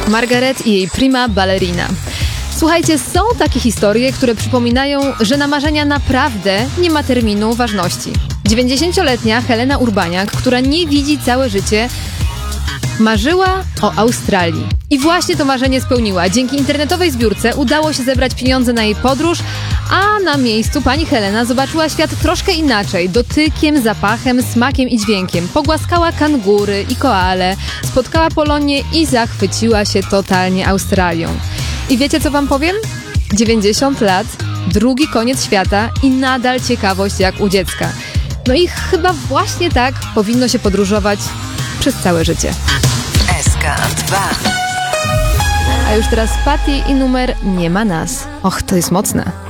Margaret i jej prima ballerina. Słuchajcie, są takie historie, które przypominają, że na marzenia naprawdę nie ma terminu ważności. 90-letnia Helena Urbaniak, która nie widzi całe życie, marzyła o Australii. I właśnie to marzenie spełniła. Dzięki internetowej zbiórce udało się zebrać pieniądze na jej podróż, a na miejscu pani Helena zobaczyła świat troszkę inaczej. Dotykiem, zapachem, smakiem i dźwiękiem. Pogłaskała kangury i koale, spotkała Polonię i zachwyciła się totalnie Australią. I wiecie, co wam powiem? 90 lat, drugi koniec świata i nadal ciekawość jak u dziecka. No i chyba właśnie tak powinno się podróżować przez całe życie. SK2. A już teraz Patty i numer Nie ma nas. Och, to jest mocne.